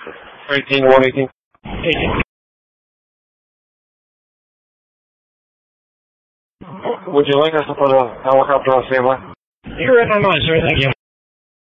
18, 118. 18. Would you like us to put a helicopter on standby? You're right on mine, sir. Thank you.